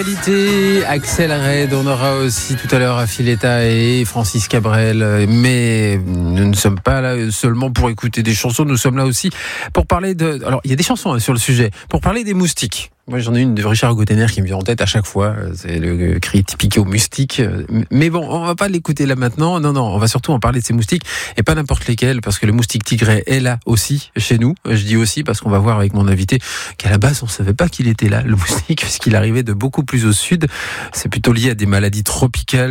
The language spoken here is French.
Axel Red, on aura aussi tout à l'heure Affiletta et Francis Cabrel, mais nous ne sommes pas là seulement pour écouter des chansons, nous sommes là aussi pour parler de... Alors, il y a des chansons sur le sujet, pour parler des moustiques. Moi, j'en ai une de Richard Gottener qui me vient en tête à chaque fois. C'est le cri typique aux moustiques. Mais bon, on va pas l'écouter là maintenant. Non, on va surtout en parler de ces moustiques et pas n'importe lesquels, parce que le moustique tigré est là aussi chez nous. Je dis aussi parce qu'on va voir avec mon invité qu'à la base, on savait pas qu'il était là, le moustique, puisqu'il arrivait de beaucoup plus au sud. C'est plutôt lié à des maladies tropicales